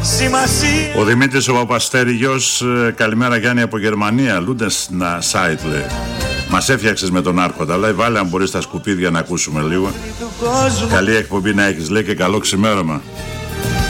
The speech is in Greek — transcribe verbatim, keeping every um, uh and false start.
σημασία. Ο Δημήτρης ο Παπαστέριγιος, καλημέρα Γιάννη από Γερμανία. Λούντες να site λέει. Μας έφτιαξες με τον Άρχοντα, αλλά βάλε αν μπορείς τα σκουπίδια να ακούσουμε λίγο. Καλή εκπομπή να έχεις λέει και καλό ξημέρωμα.